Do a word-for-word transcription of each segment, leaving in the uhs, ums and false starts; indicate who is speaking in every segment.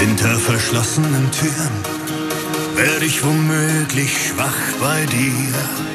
Speaker 1: Hinter verschlossenen Türen werde ich womöglich schwach bei dir.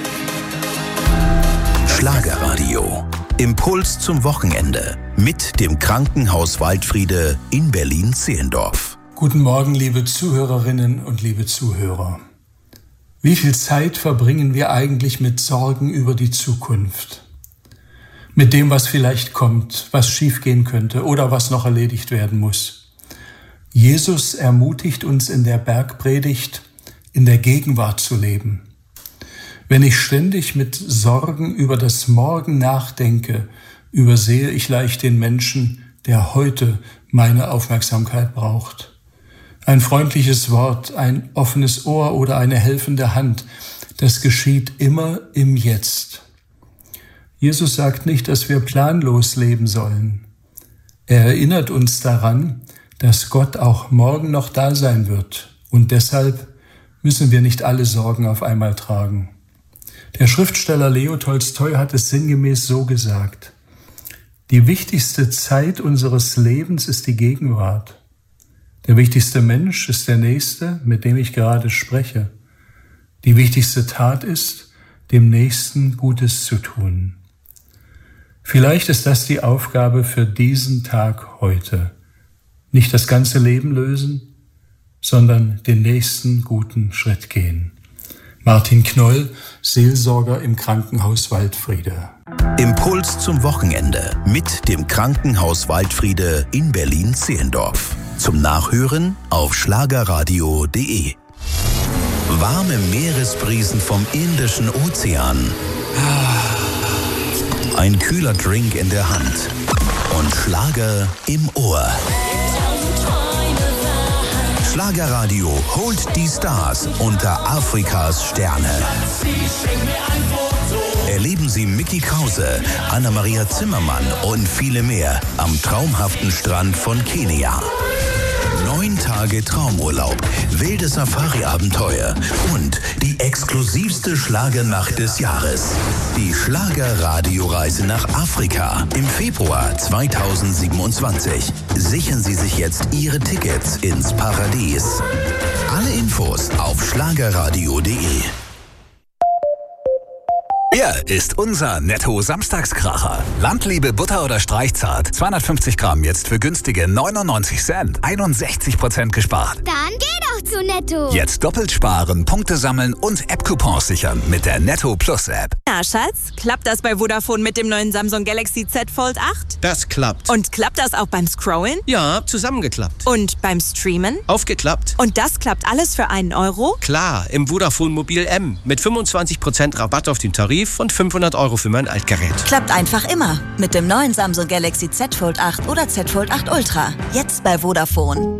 Speaker 2: Schlagerradio. Impuls zum Wochenende mit dem Krankenhaus Waldfriede in Berlin-Zehlendorf.
Speaker 3: Guten Morgen, liebe Zuhörerinnen und liebe Zuhörer. Wie viel Zeit verbringen wir eigentlich mit Sorgen über die Zukunft? Mit dem, was vielleicht kommt, was schiefgehen könnte oder was noch erledigt werden muss. Jesus ermutigt uns in der Bergpredigt, in der Gegenwart zu leben. Wenn ich ständig mit Sorgen über das Morgen nachdenke, übersehe ich leicht den Menschen, der heute meine Aufmerksamkeit braucht. Ein freundliches Wort, ein offenes Ohr oder eine helfende Hand, das geschieht immer im Jetzt. Jesus sagt nicht, dass wir planlos leben sollen. Er erinnert uns daran, dass Gott auch morgen noch da sein wird. Und deshalb müssen wir nicht alle Sorgen auf einmal tragen. Der Schriftsteller Leo Tolstoi hat es sinngemäß so gesagt: Die wichtigste Zeit unseres Lebens ist die Gegenwart. Der wichtigste Mensch ist der Nächste, mit dem ich gerade spreche. Die wichtigste Tat ist, dem Nächsten Gutes zu tun. Vielleicht ist das die Aufgabe für diesen Tag heute. Nicht das ganze Leben lösen, sondern den nächsten guten Schritt gehen. Martin Knoll, Seelsorger im Krankenhaus Waldfriede.
Speaker 2: Impuls zum Wochenende mit dem Krankenhaus Waldfriede in Berlin-Zehlendorf. Zum Nachhören auf schlagerradio punkt de. Warme Meeresbrisen vom Indischen Ozean. Ein kühler Drink in der Hand und Schlager im Ohr. Schlagerradio holt die Stars unter Afrikas Sterne. Erleben Sie Micky Krause, Anna-Maria Zimmermann und viele mehr am traumhaften Strand von Kenia. Neun Tage Traumurlaub, wilde Safari-Abenteuer und die exklusivste Schlagernacht des Jahres. Die Schlager-Radio-Reise nach Afrika im Februar zweitausendsiebenundzwanzig. Sichern Sie sich jetzt Ihre Tickets ins Paradies. Alle Infos auf schlagerradio punkt de.
Speaker 4: Hier ist unser Netto-Samstagskracher. Landliebe Butter oder Streichzart. zweihundertfünfzig Gramm jetzt für günstige neunundneunzig Cent. einundsechzig Prozent gespart.
Speaker 5: Dann geh doch zu Netto.
Speaker 4: Jetzt doppelt sparen, Punkte sammeln und App-Coupons sichern mit der Netto Plus App.
Speaker 6: Na, Schatz, klappt das bei Vodafone mit dem neuen Samsung Galaxy Z Fold acht?
Speaker 7: Das klappt.
Speaker 6: Und klappt das auch beim Scrollen?
Speaker 7: Ja, zusammengeklappt.
Speaker 6: Und beim Streamen?
Speaker 7: Aufgeklappt.
Speaker 6: Und das klappt alles für einen Euro?
Speaker 7: Klar, im Vodafone Mobil M mit fünfundzwanzig Prozent Rabatt auf den Tarif und fünfhundert Euro für mein Altgerät.
Speaker 8: Klappt einfach immer mit dem neuen Samsung Galaxy Z Fold acht oder Z Fold acht Ultra. Jetzt bei Vodafone.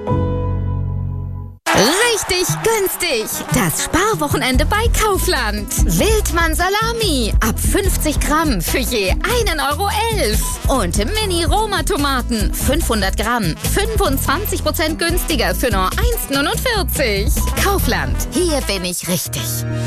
Speaker 5: Richtig günstig. Das Sparwochenende bei Kaufland. Wildmann Salami ab fünfzig Gramm für je einen Euro elf. Und Mini-Roma-Tomaten fünfhundert Gramm. fünfundzwanzig Prozent günstiger für nur eins neunundvierzig. Kaufland. Hier bin ich richtig.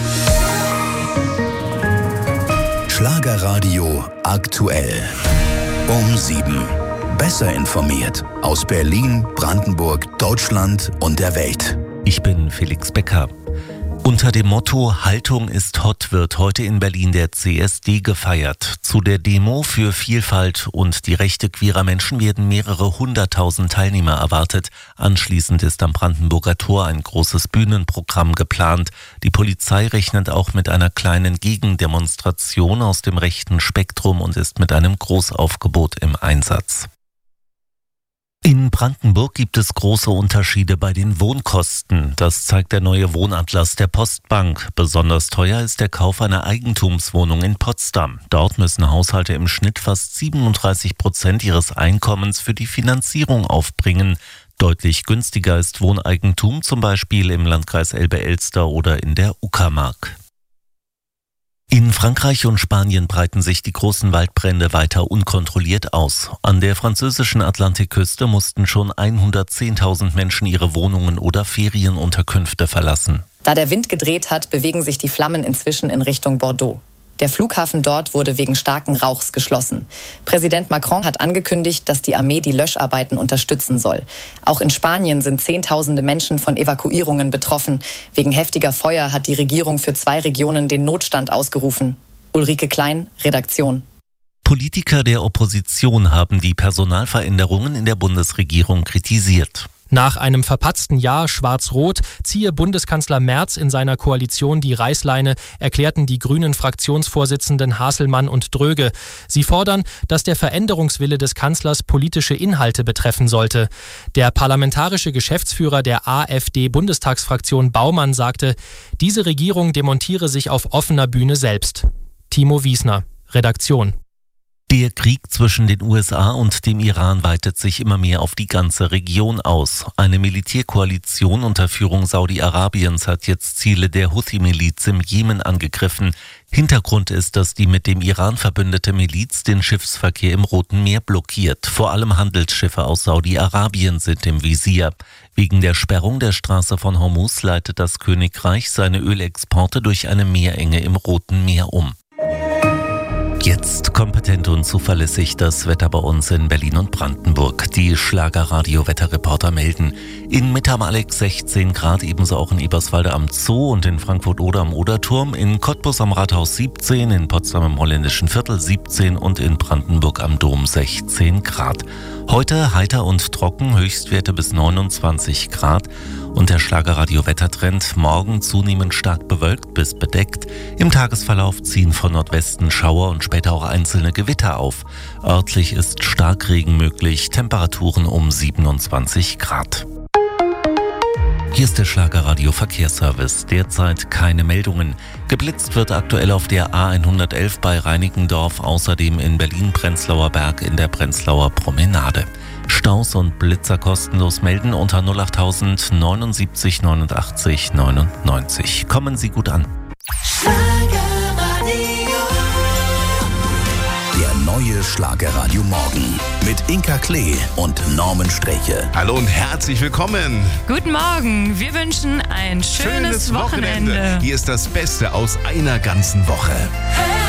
Speaker 2: Schlagerradio aktuell. Um sieben. Besser informiert aus Berlin, Brandenburg, Deutschland und der Welt.
Speaker 9: Ich bin Felix Becker. Unter dem Motto Haltung ist hot wird heute in Berlin der C S D gefeiert. Zu der Demo für Vielfalt und die Rechte queerer Menschen werden mehrere hunderttausend Teilnehmer erwartet. Anschließend ist am Brandenburger Tor ein großes Bühnenprogramm geplant. Die Polizei rechnet auch mit einer kleinen Gegendemonstration aus dem rechten Spektrum und ist mit einem Großaufgebot im Einsatz. In Brandenburg gibt es große Unterschiede bei den Wohnkosten. Das zeigt der neue Wohnatlas der Postbank. Besonders teuer ist der Kauf einer Eigentumswohnung in Potsdam. Dort müssen Haushalte im Schnitt fast siebenunddreißig Prozent ihres Einkommens für die Finanzierung aufbringen. Deutlich günstiger ist Wohneigentum, zum Beispiel im Landkreis Elbe-Elster oder in der Uckermark. In Frankreich und Spanien breiten sich die großen Waldbrände weiter unkontrolliert aus. An der französischen Atlantikküste mussten schon hundertzehntausend Menschen ihre Wohnungen oder Ferienunterkünfte verlassen.
Speaker 10: Da der Wind gedreht hat, bewegen sich die Flammen inzwischen in Richtung Bordeaux. Der Flughafen dort wurde wegen starken Rauchs geschlossen. Präsident Macron hat angekündigt, dass die Armee die Löscharbeiten unterstützen soll. Auch in Spanien sind Zehntausende Menschen von Evakuierungen betroffen. Wegen heftiger Feuer hat die Regierung für zwei Regionen den Notstand ausgerufen. Ulrike Klein, Redaktion.
Speaker 9: Politiker der Opposition haben die Personalveränderungen in der Bundesregierung kritisiert.
Speaker 11: Nach einem verpatzten Jahr Schwarz-Rot ziehe Bundeskanzler Merz in seiner Koalition die Reißleine, erklärten die Grünen-Fraktionsvorsitzenden Hasselmann und Dröge. Sie fordern, dass der Veränderungswille des Kanzlers politische Inhalte betreffen sollte. Der parlamentarische Geschäftsführer der AfD-Bundestagsfraktion Baumann sagte, diese Regierung demontiere sich auf offener Bühne selbst. Timo Wiesner, Redaktion.
Speaker 9: Der Krieg zwischen den U S A und dem Iran weitet sich immer mehr auf die ganze Region aus. Eine Militärkoalition unter Führung Saudi-Arabiens hat jetzt Ziele der Houthi-Miliz im Jemen angegriffen. Hintergrund ist, dass die mit dem Iran verbündete Miliz den Schiffsverkehr im Roten Meer blockiert. Vor allem Handelsschiffe aus Saudi-Arabien sind im Visier. Wegen der Sperrung der Straße von Hormuz leitet das Königreich seine Ölexporte durch eine Meerenge im Roten Meer um. Jetzt kompetent und zuverlässig das Wetter bei uns in Berlin und Brandenburg. Die Schlagerradio-Wetterreporter melden: in Mitte am Alex sechzehn Grad, ebenso auch in Eberswalde am Zoo und in Frankfurt-Oder am Oderturm, in Cottbus am Rathaus siebzehn, in Potsdam im Holländischen Viertel siebzehn und in Brandenburg am Dom sechzehn Grad. Heute heiter und trocken, Höchstwerte bis neunundzwanzig Grad. Und der Schlagerradio-Wettertrend: morgen zunehmend stark bewölkt bis bedeckt. Im Tagesverlauf ziehen von Nordwesten Schauer und später auch einzelne Gewitter auf. Örtlich ist Starkregen möglich, Temperaturen um siebenundzwanzig Grad. Hier ist der Schlagerradio Verkehrsservice. Derzeit keine Meldungen. Geblitzt wird aktuell auf der A hundertelf bei Reinickendorf, außerdem in Berlin-Prenzlauer Berg in der Prenzlauer Promenade. Staus und Blitzer kostenlos melden unter null achttausend neunundsiebzig neunundachtzig neunundneunzig. Kommen Sie gut an.
Speaker 2: Der neue Schlagerradio Morgen mit Inka Klee und Norman Sträche.
Speaker 12: Hallo und herzlich willkommen.
Speaker 13: Guten Morgen, wir wünschen ein schönes, schönes Wochenende.
Speaker 12: Wochenende. Hier ist das Beste aus einer ganzen Woche.
Speaker 13: Hey.